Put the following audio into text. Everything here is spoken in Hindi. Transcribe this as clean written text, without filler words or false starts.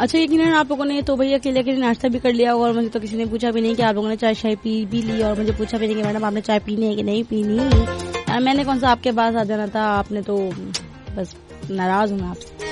अच्छा, यकीनन आप लोगों ने तो भैया अकेले के लिए नाश्ता भी कर लिया और मुझे तो किसी ने पूछा भी नहीं कि आप लोगों ने चाय शाय पी भी ली, और मुझे पूछा भी नहीं कि मैडम आपने चाय पीनी है कि नहीं पीनी। मैंने कौन सा आपके पास आ जाना था, आपने तो बस नाराज हूँ मैं आपसे।